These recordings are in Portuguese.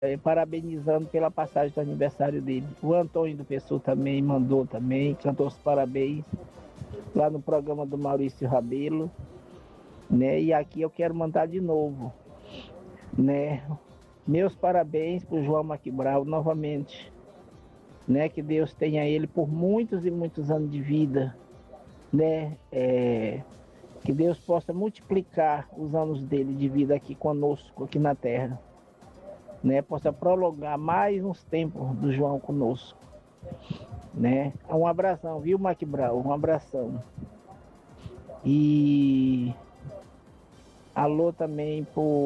parabenizando pela passagem do aniversário dele. O Antônio do Pessoa também mandou também, cantou os parabéns lá no programa do Maurício Rabelo, né? E aqui eu quero mandar de novo, né? Meus parabéns para o João Maquibral novamente, né? Que Deus tenha ele por muitos e muitos anos de vida, né? Que Deus possa multiplicar os anos dele de vida aqui conosco, aqui na Terra, né? Possa prolongar mais uns tempos do João conosco, né? Um abração, viu, Maquibral? Um abração. E alô também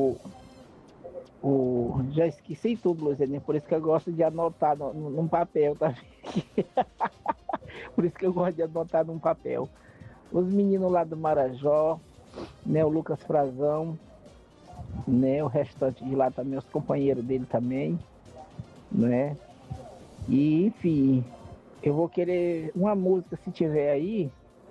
já esqueci tudo, Luziane, por isso que eu gosto de anotar num papel, tá? Por isso que eu gosto de anotar num papel. Os meninos lá do Marajó, né? O Lucas Frazão, né? O restante de lá também, os companheiros dele também, né? E enfim, eu vou querer uma música, se tiver aí,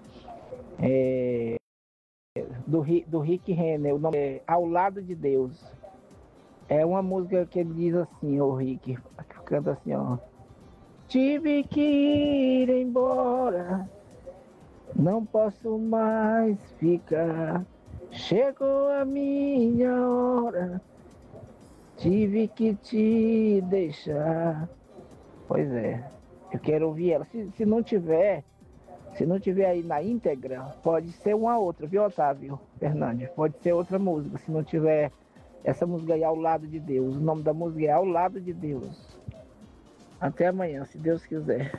do Rick Renner, o nome é Ao Lado de Deus. É uma música que ele diz assim, o Rick, canta assim, ó. Tive que ir embora, não posso mais ficar. Chegou a minha hora, tive que te deixar. Pois é, eu quero ouvir ela. Se não tiver aí na íntegra, pode ser uma outra, viu, Otávio Fernandes? Pode ser outra música, se não tiver essa música aí, Ao Lado de Deus. O nome da música é Ao Lado de Deus. Até amanhã, se Deus quiser.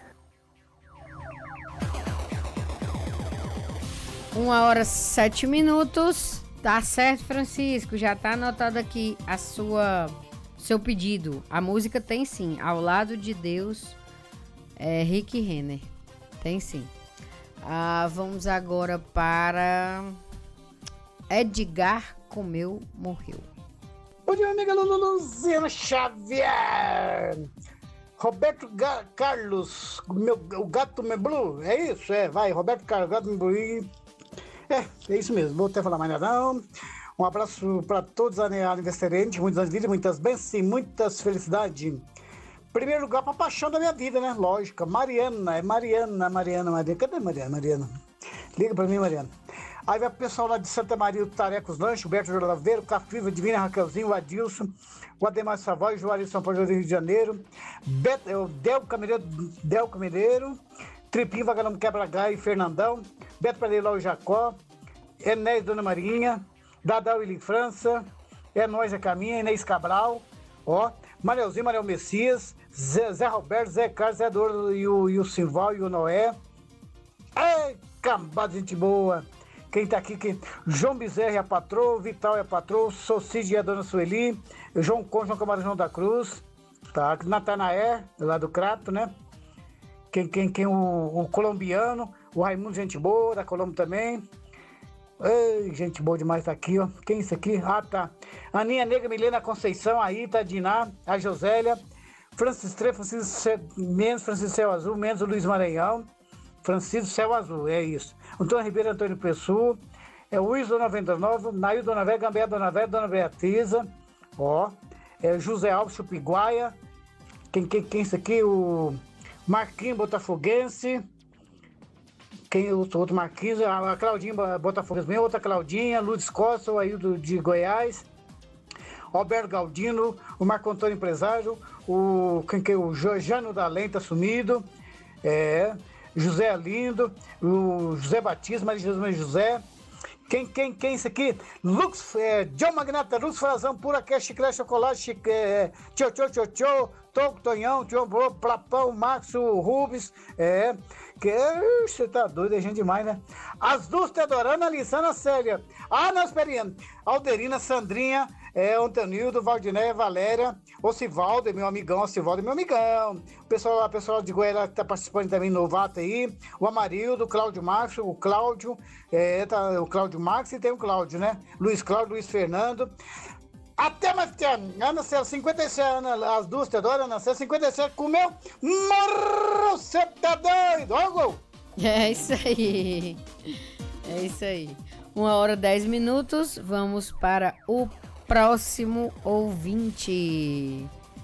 1h07. Tá certo, Francisco. Já tá anotado aqui seu pedido. A música tem sim. Ao Lado de Deus, Rick Renner. Tem sim. Vamos agora para Edgar Comeu Morreu. Bom dia, amiga Luciana Xavier. Roberto Carlos, o gato me blue, é isso? Vai, Roberto Carlos, gato me blue. É isso mesmo, vou até falar mais nada não. Um abraço para todos os aniversariantes, muitos anos de vida, muitas bênçãos e muitas felicidades. Primeiro lugar, para a paixão da minha vida, né? Lógica, Mariana. Cadê Mariana? Liga para mim, Mariana. Aí vai o pessoal lá de Santa Maria do Tarecos Lanche, Berto de Olaveiro, Cafiva, Divina Raquelzinho, o Adilson, o Ademar Savoy, Juarez São Paulo do Rio de Janeiro, Del Cameleiro, Tripinho, Vagalume Quebra-Gai e Fernandão, Beto Pereira e Jacó, Enéas Dona Marinha, Dadal Willi França, Nós a Caminha, Inês Cabral, Manelzinho, Manel Messias, Zé Roberto, Zé Carlos, Zé Douro e o Simval e o Noé. Ei, cambada de gente boa! Quem tá aqui, João Bezerra é a patroa, Vital é a patroa, Socide é a dona Sueli, João Conde, João Camarão, João da Cruz, tá? Natanaé, lá do Crato, né? O colombiano, o Raimundo, gente boa, da Colômbia também. Ei, gente boa demais tá aqui, ó. Quem é isso aqui? Tá. Aninha Negra, Milena Conceição, a Ita, a Diná, a Josélia, Francisco Tre, Francisco Céu Azul, menos o Luiz Maranhão, Francisco Céu Azul, é isso. Antônio Ribeiro, Antônio Pessoa, o Wilson 99, Nail Dona Vé, Gambé Dona Vé, Dona Beatriza, José Alves Chupiguaia, quem é isso aqui? O Marquinhos Botafoguense, o outro Marquinhos, a Claudinha Botafoguense, outra Claudinha, Lourdes Costa, o Aildo de Goiás, Roberto Galdino, o Marco Antônio Empresário, o Jano da Lenta sumido, José Lindo, o José Batista, Maria Jesus José. Quem é isso aqui? John Magnata, Lux Frazão, Pura Quer, Chiclete, Chocolate, Tchô, Toco, Tonhão, Tchô, Plapão, Max, o Rubens, você tá doido, é gente demais, né? As duas Teodorana, Alissana, Célia, Ana Esperiano, Alderina, Sandrinha, Antonildo, Valdinéia, Valéria, Ocivaldo, meu amigão, o pessoal de Goiás que tá participando também, novato aí, o Amarildo, o Cláudio Marcos, o Cláudio, o Cláudio Marcos e tem o Cláudio, né? Luiz Cláudio, Luiz Fernando. Até mais, Ana Céu, 56 anos, as duas Teodora, Ana Céu, 57, comeu, morreu, você tá doido, olha o gol. É isso aí. 1h10, vamos para o próximo ouvinte.